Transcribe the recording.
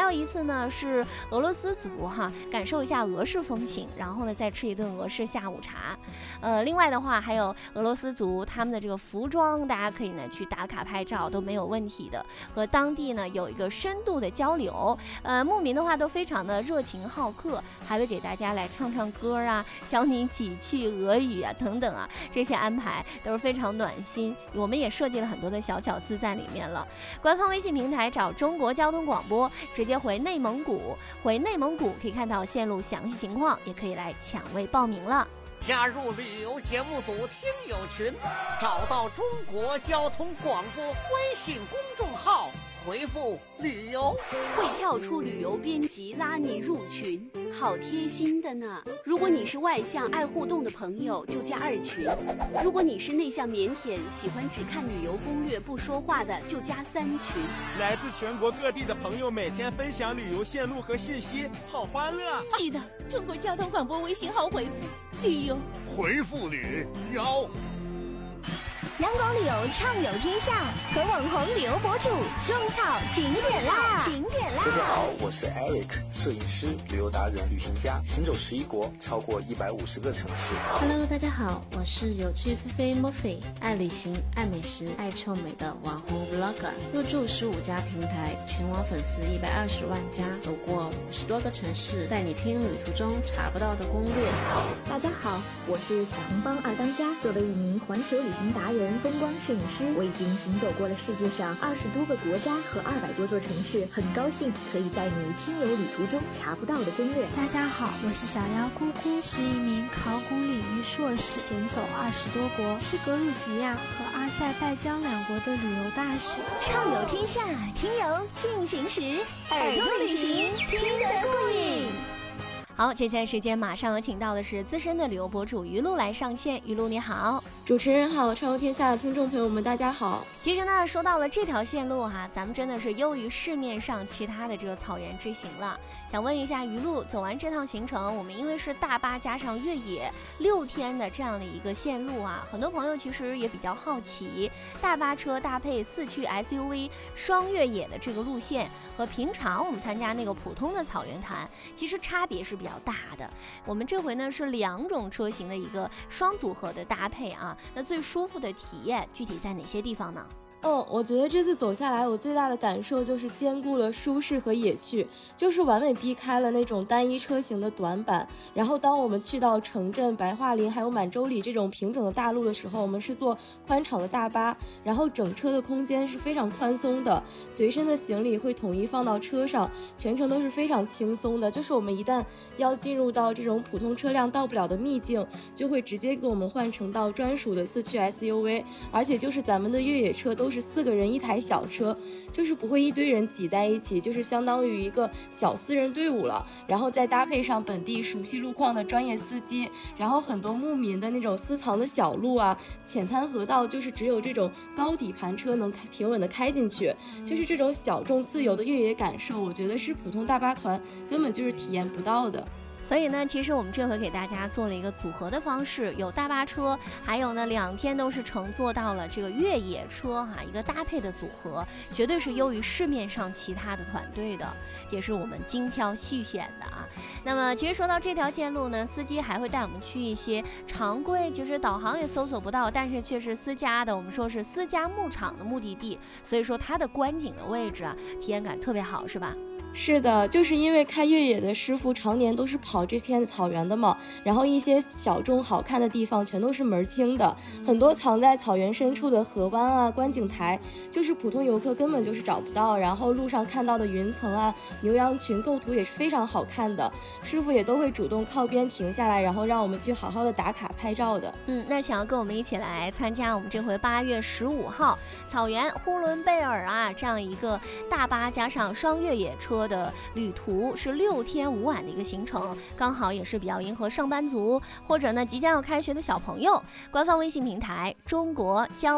有一次呢是俄罗斯族哈，感受一下俄式风情，然后呢再吃一顿俄式下午茶。另外的话还有俄罗斯族他们的这个服装，大家可以呢去打卡拍照都没有问题的，和当地呢有一个深度的交流。牧民的话都非常的热情好客，还会给大家来唱唱歌啊，教你几句俄语啊等等啊，这些安排都是非常暖心。我们也设计了很多的小巧思在里面了。官方微信平台找中国交通广播，直接回内蒙古，回内蒙古可以看到线路详细情况，也可以来抢位报名了。 加入旅游节目组听友群，找到中国交通广播微信公众号，回复旅游， 会跳出旅游编辑拉你入群，好贴心的呢。如果你是外向爱互动的朋友，就加2群；如果你是内向腼腆喜欢只看旅游攻略不说话的，就加3群。 来自全国各地的朋友每天分享旅游线路和信息，好欢乐。 记得中国交通广播微信号回复旅游， 回复旅游。 阳光旅游畅游天下，和网红旅游博主种草景点啦！ 大家好，我是 Eric， 摄影师、旅游达人、旅行家，行走11国，超过150个城市。 Hello， 大家好，我是有趣菲菲 Murphy， 爱旅行、爱美食、爱臭美的网红 Vlogger， 入驻15家平台，全网粉丝120万加，走过50多个城市，带你听旅途中查不到的攻略。 大家好，我是小红帮二当家，作为一名环球旅行达人、风光摄影师，我已经行走过了世界上20多个国家和200多座城市，很高兴可以带你听友旅途中查不到的攻略。 大家好，我是小妖姑姑，是一名考古领域硕士，行走20多国，是格鲁吉亚和阿塞拜疆2国的旅游大使。 畅游天下，听友进行时，耳朵旅行听得过瘾。 好，接下来时间马上有请到的是资深的旅游博主于露来上线。于露你好。 主持人好，畅游天下的听众朋友们大家好。 其实呢，说到了这条线路哈，咱们真的是优于市面上其他的这个草原之行了。想问一下于露，走完这趟行程，我们因为是大巴加上越野6天的这样的一个线路啊，很多朋友其实也比较好奇，大巴车搭配4驱 SUV 双越野的这个路线和平常我们参加那个普通的草原团，其实差别是比较大的。我们这回呢是2种车型的一个双组合的搭配啊，那最舒服的体验具体在哪些地方呢？ 我觉得这次走下来，我最大的感受就是兼顾了舒适和野趣，就是完美避开了那种单一车型的短板。然后当我们去到城镇、白桦林还有满洲里这种平整的大路的时候，我们是坐宽敞的大巴，然后整车的空间是非常宽松的，随身的行李会统一放到车上，全程都是非常轻松的。就是我们一旦要进入到这种普通车辆到不了的秘境，就会直接给我们换乘到专属的4驱 SUV， 而且就是咱们的越野车都是4个人1台小车，就是不会一堆人挤在一起，就是相当于一个小私人队伍了。然后再搭配上本地熟悉路况的专业司机，然后很多牧民的那种私藏的小路啊、浅滩河道，就是只有这种高底盘车能平稳的开进去，就是这种小众自由的越野感受，我觉得是普通大巴团根本就是体验不到的。 所以呢，其实我们这回给大家做了一个组合的方式，有大巴车，还有呢2天都是乘坐到了这个越野车哈，一个搭配的组合，绝对是优于市面上其他的团队的，也是我们精挑细选的啊。那么其实说到这条线路呢，司机还会带我们去一些常规就是导航也搜索不到，但是却是私家的，我们说是私家牧场的目的地，所以说它的观景的位置啊，体验感特别好，是吧？ 是的，就是因为开越野的师傅常年都是跑这片草原的嘛，然后一些小众好看的地方全都是门清的，很多藏在草原深处的河湾啊、观景台，就是普通游客根本就是找不到。然后路上看到的云层啊、牛羊群构图也是非常好看的，师傅也都会主动靠边停下来，然后让我们去好好的打卡拍照的。 那想要跟我们一起来参加我们这回8月15号草原呼伦贝尔啊这样一个大巴加上双越野车的旅途，是6天5晚的一个行程，刚好也是比较迎合上班族或者呢即将要开学的小朋友。官方微信平台中国交